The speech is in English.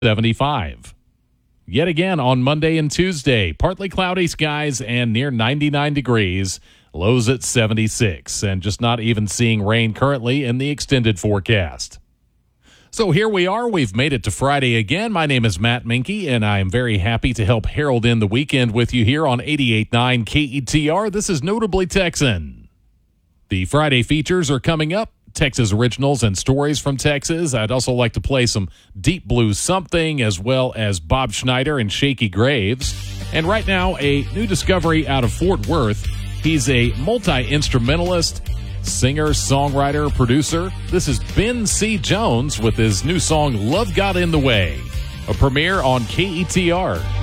75. Yet again on Monday and Tuesday, partly cloudy skies and near 99 degrees, lows at 76, and just not even seeing rain currently in the extended forecast. So here we are. We've made it to Friday again. My name is Matt Minke, and I am very happy to help herald in the weekend with you here on 88.9 KETR. This is Notably Texan. The Friday features are coming up. Texas originals and stories from Texas. I'd also like to play some Deep Blue Something, as well as Bob Schneider and Shaky Graves. And right now, a new discovery out of Fort Worth. He's a multi-instrumentalist, singer, songwriter, producer. This is Ben C. Jones with his new song, Love Got in the Way. A premiere on KETR.